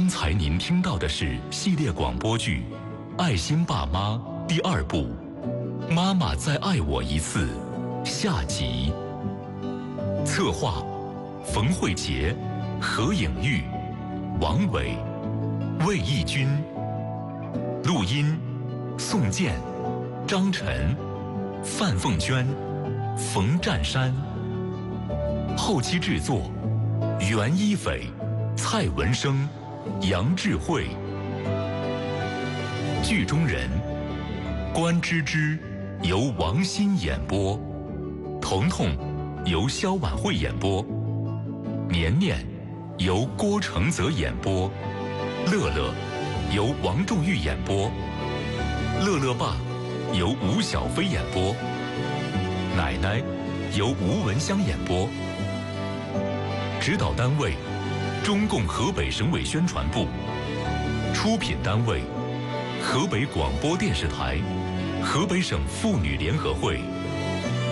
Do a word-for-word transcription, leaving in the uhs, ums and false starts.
刚才您听到的是系列广播剧《爱心爸妈》第二部《妈妈再爱我一次》下集。策划：冯慧杰、何颖玉、王伟、魏义军。录音：宋健、张晨、范凤娟、冯占山。后期制作：袁一斐、蔡文生、杨智慧。剧中人：关芝芝由王欣演播，彤彤由肖婉慧演播，年年由郭承泽演播，乐乐由王仲玉演播，乐乐爸由吴小飞演播，奶奶由吴文香演播。指导单位：中共河北省委宣传部。出品单位：河北广播电视台、河北省妇女联合会。